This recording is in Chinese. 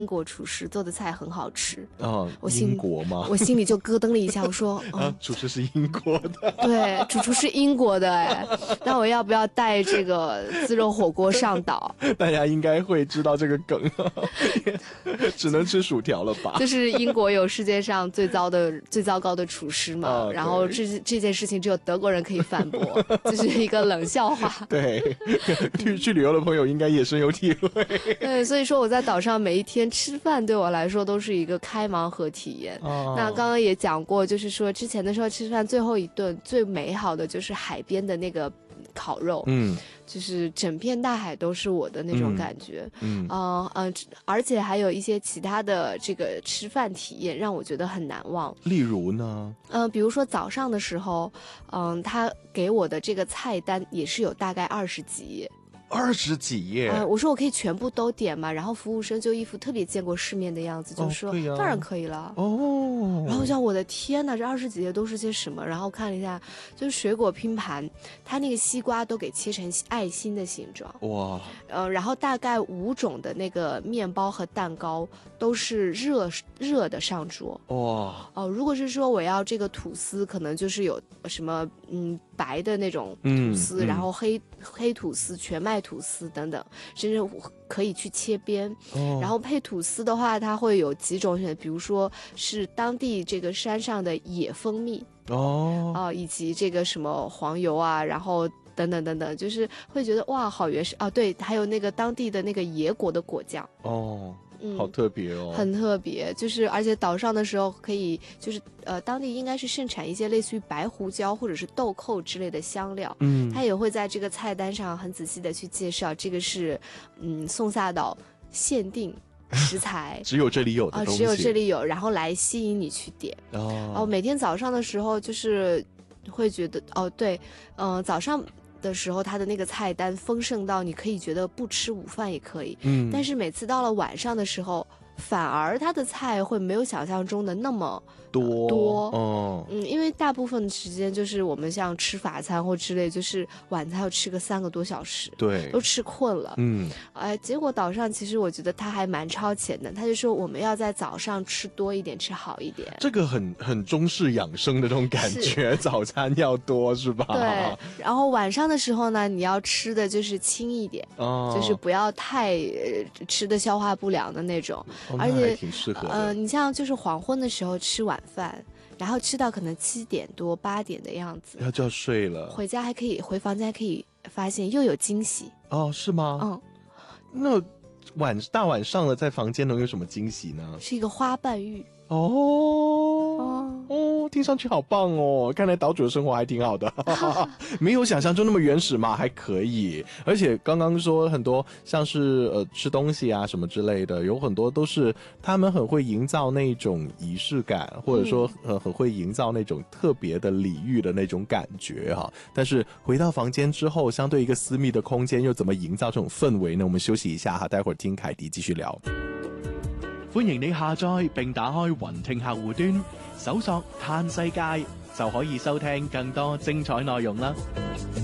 英国厨师做的菜很好吃。 英国吗？ 我心里就咯噔了一下，我说厨师是英国的。 对，主厨是英国的哎，那我要不要带这个自肉火锅上岛？ 大家应该会知道这个梗，只能吃薯条了吧？ 就是英国有世界上最糟糕的厨师嘛，然后这件事情只有德国人可以反驳，就是一个冷笑话。 对，去旅游的朋友应该也深有体会。 对，所以说我在岛上每一天吃饭对我来说都是一个开盲盒体验。那刚刚也讲过，就是说之前的时候吃饭最后一顿最美好的就是海边的那个烤肉，就是整片大海都是我的那种感觉，而且还有一些其他的这个吃饭体验让我觉得很难忘。 例如呢？ 比如说早上的时候，他给我的这个菜单也是有大概20几页。 20几页， 我说我可以全部都点嘛，然后服务生就一副特别见过世面的样子，就说、当然可以了。然后像我的天哪，这20几页都是些什么？然后看了一下，就是水果拼盘，它那个西瓜都给切成爱心的形状，哇，然后大概5种的那个面包和蛋糕都是热的上桌，哇，如果是说我要这个吐司，可能就是有什么白的那种吐司，然后黑吐司、全麦吐司等等，甚至可以去切边。然后配吐司的话，它会有几种选择，比如说是当地这个山上的野蜂蜜以及这个什么黄油啊，然后等等等等，就是会觉得哇，好原始对，还有那个当地的那个野果的果酱好特别哦， 很特别，就是而且岛上的时候可以，就是当地应该是盛产一些类似于白胡椒或者是豆蔻之类的香料，它也会在这个菜单上很仔细的去介绍，这个是宋萨岛限定食材， 只有这里有的东西， 只有这里有，然后来吸引你去点。每天早上的时候就是会觉得早上的时候，它的那个菜单丰盛到你可以觉得不吃午饭也可以，但是每次到了晚上的时候，反而它的菜会没有想象中的那么多，因为大部分的时间就是我们像吃法餐或之类，就是晚餐要吃个3个多小时， 对， 都吃困了，结果岛上其实我觉得他还蛮超前的，他就说我们要在早上吃多一点，吃好一点， 这个很中式养生的这种感觉，早餐要多是吧？ 对，然后晚上的时候呢，你要吃的就是轻一点，就是不要太吃的消化不良的那种，而且挺适合的。 你像就是黄昏的时候吃晚饭，然后吃到可能7点多8点的样子， 然后就要睡了， 回房间还可以发现又有惊喜。 是吗？那大晚上了，在房间能有什么惊喜呢？ 是一个花瓣浴。 听上去好棒哦！看来岛主的生活还挺好的，没有想象中那么原始嘛，还可以。而且刚刚说很多像是吃东西啊什么之类的，有很多都是他们很会营造那种仪式感，或者说很会营造那种特别的礼遇的那种感觉哈。但是回到房間之後，相對一個私密的空間，又怎麼營造這種氛圍呢？我們休息一下哈，待會兒聽凱迪繼續聊。 歡迎你下載並打開雲聽客戶端，搜索嘆世界就可以收聽更多精彩內容啦。